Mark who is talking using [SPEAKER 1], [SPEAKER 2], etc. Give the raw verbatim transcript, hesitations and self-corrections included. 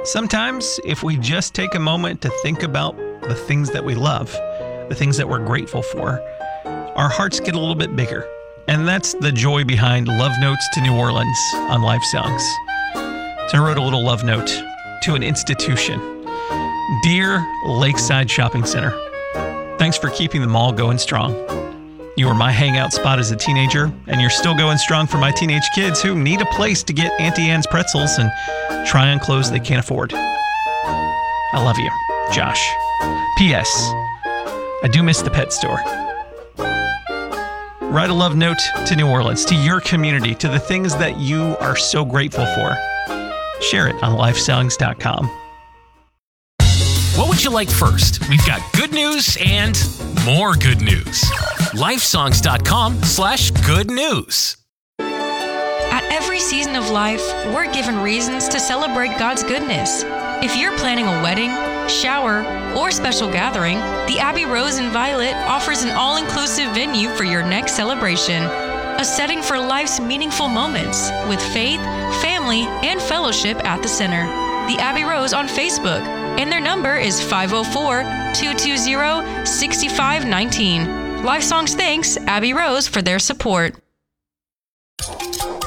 [SPEAKER 1] Sometimes, if we just take a moment to think about the things that we love, the things that we're grateful for, our hearts get a little bit bigger. And that's the joy behind Love Notes to New Orleans on Life Songs. So I wrote a little love note to an institution. Dear Lakeside Shopping Center, thanks for keeping the mall going strong. You were my hangout spot as a teenager, and you're still going strong for my teenage kids who need a place to get Auntie Anne's pretzels and try on clothes they can't afford. I love you, Josh. P S. I do miss the pet store. Write a love note to New Orleans, to your community, to the things that you are so grateful for. Share it on life songs dot com.
[SPEAKER 2] What would you like first? We've got good news and more good news. lifesongs.com slash good news.
[SPEAKER 3] At every season of life, we're given reasons to celebrate God's goodness. If you're planning a wedding, shower, or special gathering, the Abbey Rose in Violet offers an all-inclusive venue for your next celebration. A setting for life's meaningful moments with faith, family, and fellowship at the center. The Abbey Rose on Facebook, and their number is five oh four, two two zero, six five one nine. Life Songs thanks Abbey Rose for their support.